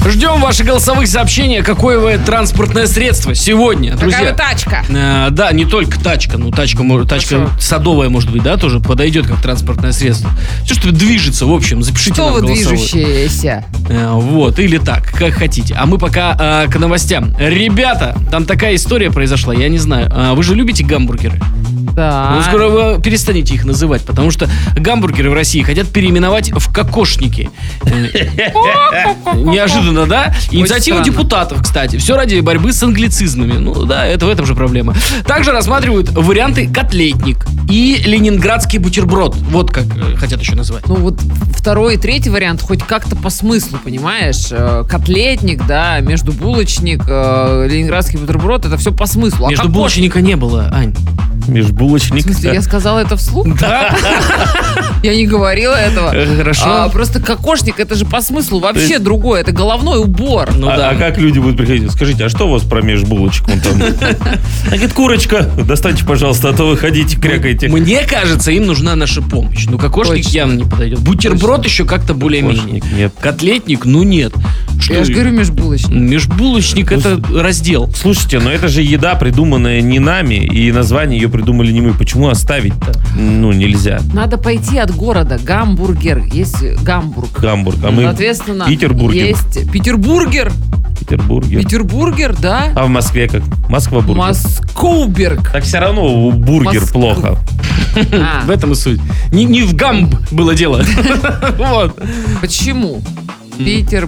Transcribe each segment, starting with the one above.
Ждем ваши голосовых сообщения. Какое вы транспортное средство сегодня, друзья? Какая тачка? Да, не только тачка. Ну, тачка садовая, может быть, да, тоже подойдет как транспортное средство. Все, что движется, в общем, запишите Что нам вы голосовое. движущиеся? Вот, или так, как хотите. А мы пока к новостям. Ребята, там такая история произошла, я не знаю. Вы же любите гамбургеры? Да. Ну, скоро вы перестанете их называть, потому что гамбургеры в России хотят переименовать в кокошники. Неожиданно, да? Инициатива депутатов, кстати. Все ради борьбы с англицизмами. Ну да, это в этом же проблема. Также рассматривают варианты котлетник и ленинградский бутерброд. Вот как хотят еще называть. Ну вот второй и третий вариант хоть как-то по смыслу, понимаешь? Котлетник, да, междубулочник, ленинградский бутерброд, это все по смыслу. Междубулочника не было, Ань. Межбулочник. В смысле, я сказала это вслух? Да. Я не говорила этого. Хорошо. Просто кокошник, это же по смыслу вообще другое. Это головной убор. Ну да. А как люди будут приходить? Скажите, а что у вас про межбулочек? Она говорит, курочка, достаньте, пожалуйста, а то вы ходите, крякаете. Мне кажется, им нужна наша помощь. Ну, кокошник Точно. явно не подойдет. Бутерброд еще как-то более-менее. Кокошник нет. Котлетник, ну нет. Что Я же говорю межбулочник. Межбулочник это раздел. Слушайте, но это же еда, придуманная не нами, и название ее придумали не мы. Почему оставить-то? Ну, нельзя. Надо пойти от города. Гамбургер. Есть Гамбург. Гамбург. А мы Соответственно, Петербургер. есть Петербургер. Петербургер. Петербургер, да. А в Москве как? Москва-бургер. Москоуберг. Так все равно бургер Моск- плохо. А, В этом и суть. Не в гамб было дело. Вот. почему? Питер...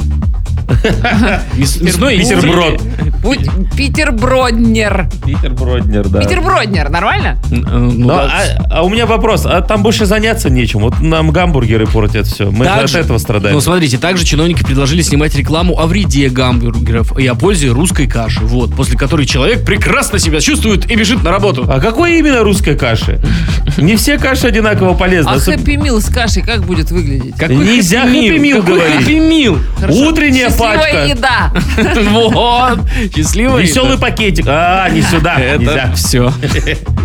Мясной Питерброд. Питерброднер. Питерброднер, да. Питерброднер, нормально? Ну, Ну, да. а у меня вопрос. А там больше заняться нечем? Вот нам гамбургеры портят все. Мы же от Также- этого страдаем. Ну, смотрите, также чиновники предложили снимать рекламу о вреде гамбургеров и о пользе русской каши. Вот, после которой человек прекрасно себя чувствует и бежит на работу. А какой именно русской каши? Не все каши одинаво полезны. А хэппи мил с кашей как будет выглядеть? Какой Нельзя хэппи-мил? Happy Meal Какой говорить. хэппи-мил? Хорошо. Утренняя Счастливая пачка. еда. Вот. Счастливый. Веселый пакетик. Не сюда. Это Нельзя. все.